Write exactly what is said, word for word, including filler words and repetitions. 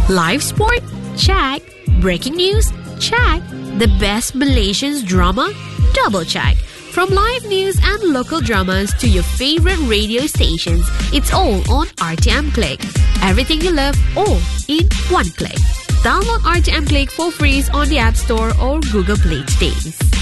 Live sport? Check. Breaking news? Check. The best Malaysian drama? Double check. From live news and local dramas to your favorite radio stations, it's all on R T M Click. Everything you love, all in one click. Download R T M Click for free on the App Store or Google Play today.